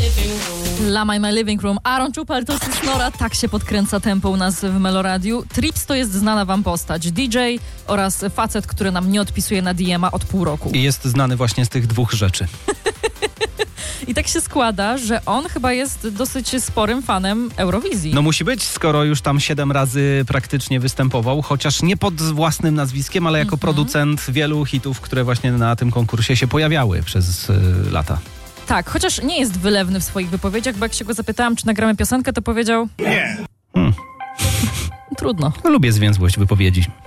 Lama in my living room. Aaron Czupel to Snora. Tak się podkręca tempo u nas w Meloradiu. Trips to jest znana wam postać. DJ oraz facet, który nam nie odpisuje na DM-a od pół roku. I jest znany właśnie z tych dwóch rzeczy. I tak się składa, że on chyba jest dosyć sporym fanem Eurowizji. No musi być, skoro już tam 7 razy praktycznie występował, chociaż nie pod własnym nazwiskiem, ale jako producent wielu hitów, które właśnie na tym konkursie się pojawiały przez lata. Tak, chociaż nie jest wylewny w swoich wypowiedziach, bo jak się go zapytałam, czy nagramy piosenkę, to powiedział... Nie. Trudno. Lubię zwięzłość wypowiedzi.